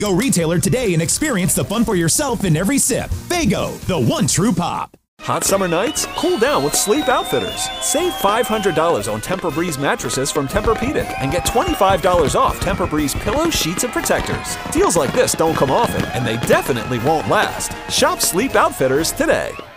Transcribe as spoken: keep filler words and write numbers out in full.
Go retailer today and experience the fun for yourself in every sip. Faygo, the one true pop. Hot summer nights? Cool down with Sleep Outfitters. Save five hundred dollars on Tempur-Breeze mattresses from Tempur-Pedic and get twenty-five dollars off Tempur-Breeze pillows, sheets, and protectors. Deals like this don't come often, and they definitely won't last. Shop Sleep Outfitters today.